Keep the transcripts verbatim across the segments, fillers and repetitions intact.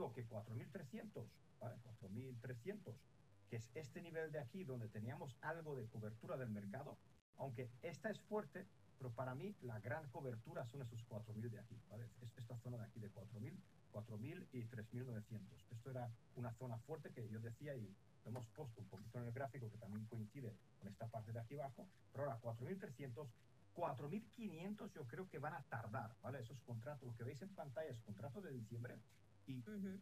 seguro que cuatro mil trescientos, ¿vale? cuatro mil trescientos, que es este nivel de aquí donde teníamos algo de cobertura del mercado, aunque esta es fuerte, pero para mí la gran cobertura son esos cuatro mil de aquí, ¿vale? Es esta zona de aquí de cuatro mil, cuatro mil y tres mil novecientos. Esto era una zona fuerte que yo decía y lo hemos puesto un poquito en el gráfico que también coincide con esta parte de aquí abajo, pero ahora cuatro mil trescientos, cuatro mil quinientos yo creo que van a tardar, ¿vale? Esos contratos, lo que veis en pantalla es contrato de diciembre y uh-huh.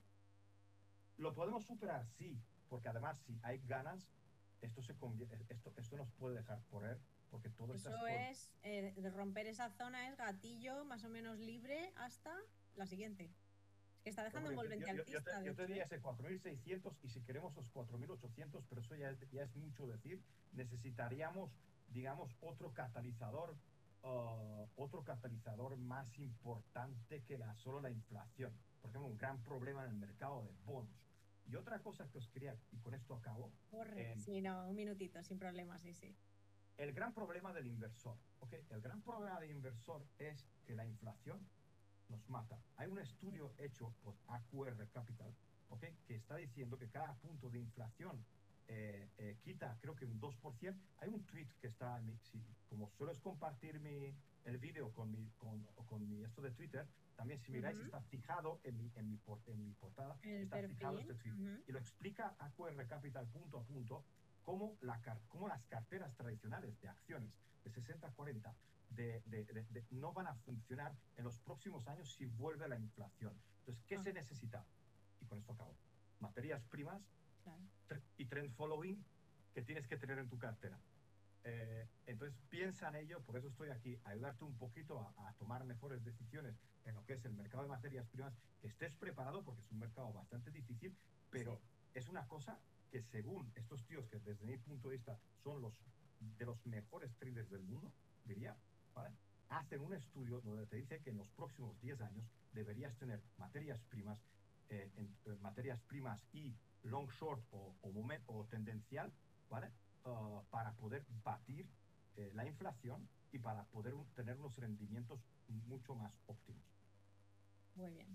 ¿Lo podemos superar? Sí, porque además si hay ganas, esto, se convierte, esto, esto nos puede dejar correr, porque todo Eso estas es, eh, de romper esa zona es gatillo más o menos libre hasta la siguiente. Es que está dejando Hombre, envolvente yo, yo, alcista. yo te, de yo hecho, te diría ¿eh? ese cuatro mil seiscientos y si queremos los cuatro mil ochocientos, pero eso ya es, ya es mucho decir, necesitaríamos, digamos, otro catalizador, uh, otro catalizador más importante que la, solo la inflación. Por ejemplo, un gran problema en el mercado de bonos. Y otra cosa que os quería, y con esto acabo. Corre, eh, sí, no, un minutito, sin problemas, sí, sí. El gran problema del inversor, ¿ok? El gran problema del inversor es que la inflación nos mata. Hay un estudio hecho por A Q R Capital, ¿ok? Que está diciendo que cada punto de inflación eh, eh, quita, creo que un dos por ciento. Hay un tweet que está, en mi, si, como suelo compartir mi, el vídeo con mi, con, con mi esto de Twitter, también si miráis uh-huh. está fijado en mi, en mi, en mi portada, el está perfil. fijado este tweet. Uh-huh. Y lo explica A Q R Capital punto a punto, cómo, la, cómo las carteras tradicionales de acciones de sesenta cuarenta de, de, de, de, no van a funcionar en los próximos años si vuelve la inflación. Entonces, ¿qué ah. se necesita? Y con esto acabo. Materias primas claro. y trend following que tienes que tener en tu cartera. Eh, entonces, piensa en ello, por eso estoy aquí, a ayudarte un poquito a, a tomar mejores decisiones en lo que es el mercado de materias primas, que estés preparado porque es un mercado bastante difícil, pero sí. es una cosa que según estos tíos que desde mi punto de vista son los de los mejores traders del mundo, diría, ¿vale? Hacen un estudio donde te dice que en los próximos diez años deberías tener materias primas, eh, en, en materias primas y long short o, o, moment, o tendencial, ¿vale? Uh, para poder batir eh, la inflación y para poder un, tener unos rendimientos mucho más óptimos. Muy bien.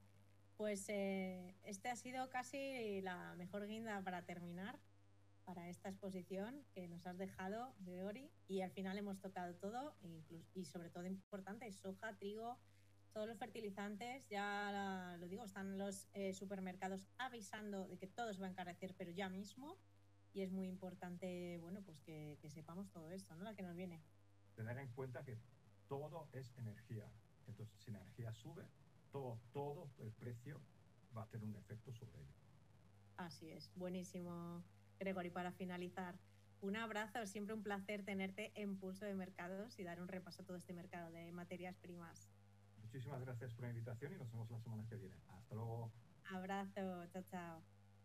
Pues eh, este ha sido casi la mejor guinda para terminar, para esta exposición que nos has dejado, Gregory, y al final hemos tocado todo, incluso, y sobre todo importante, soja, trigo, todos los fertilizantes, ya la, lo digo, están los eh, supermercados avisando de que todo se va a encarecer, pero ya mismo, y es muy importante, bueno, pues que, que sepamos todo esto, ¿no? La que nos viene. Tener en cuenta que todo es energía, entonces si la energía sube, todo, todo el precio va a tener un efecto sobre ello. Así es, buenísimo, Gregory. Para finalizar, un abrazo, siempre un placer tenerte en Pulso de Mercados y dar un repaso a todo este mercado de materias primas. Muchísimas gracias por la invitación y nos vemos la semana que viene. Hasta luego. Abrazo, chao, chao.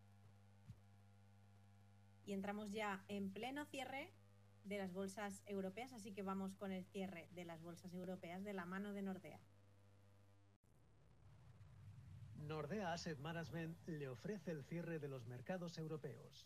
Y entramos ya en pleno cierre de las bolsas europeas, así que vamos con el cierre de las bolsas europeas de la mano de Nordea. Nordea Asset Management le ofrece el cierre de los mercados europeos.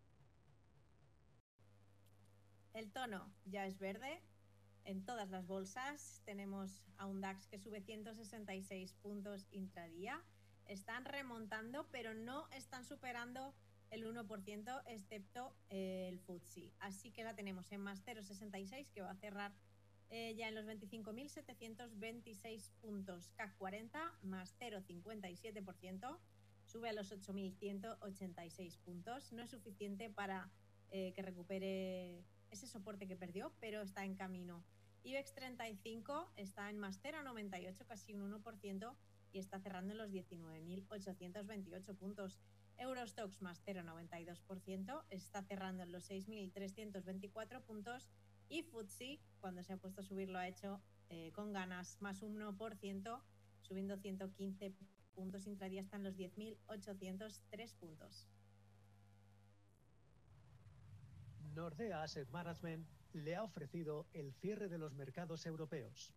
El tono ya es verde. En todas las bolsas tenemos a un DAX que sube ciento sesenta y seis puntos intradía. Están remontando, pero no están superando el uno por ciento, excepto eh, el F T S E. Así que la tenemos en más cero coma sesenta y seis, que va a cerrar eh, ya en los veinticinco mil setecientos veintiséis puntos. C A C cuarenta más cero coma cincuenta y siete por ciento, sube a los ocho mil ciento ochenta y seis puntos. No es suficiente para eh, que recupere ese soporte que perdió, pero está en camino. IBEX treinta y cinco está en más cero coma noventa y ocho, casi un uno por ciento, y está cerrando en los diecinueve mil ochocientos veintiocho puntos. Eurostoxx más cero coma noventa y dos por ciento, está cerrando en los seis mil trescientos veinticuatro puntos, y F T S E, cuando se ha puesto a subir, lo ha hecho eh, con ganas, más un uno por ciento, subiendo ciento quince puntos intradía, hasta en los diez mil ochocientos tres puntos. Nordea Asset Management le ha ofrecido el cierre de los mercados europeos.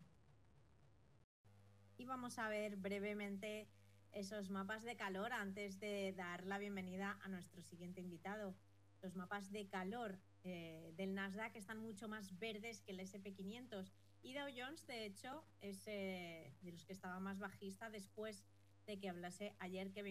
Y vamos a ver brevemente esos mapas de calor antes de dar la bienvenida a nuestro siguiente invitado. Los mapas de calor eh, del Nasdaq están mucho más verdes que el ese and pe quinientos, y Dow Jones, de hecho, es eh, de los que estaba más bajista después de que hablase ayer Kevin